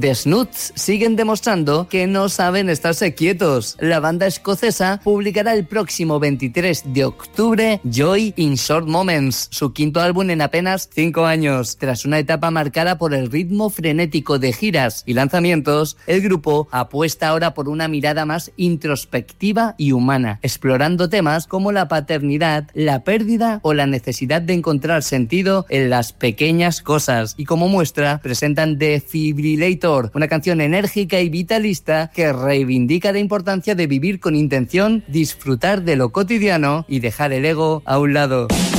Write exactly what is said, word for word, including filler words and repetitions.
The Snoots siguen demostrando que no saben estarse quietos. La banda escocesa publicará el próximo veintitrés de octubre Joy in Short Moments, su quinto álbum en apenas cinco años. Tras una etapa marcada por el ritmo frenético de giras y lanzamientos, el grupo apuesta ahora por una mirada más introspectiva y humana, explorando temas como la paternidad, la pérdida o la necesidad de encontrar sentido en las pequeñas cosas. Y como muestra, presentan Defibrillator, una canción enérgica y vitalista que reivindica la importancia de vivir con intención, disfrutar de lo cotidiano y dejar el ego a un lado.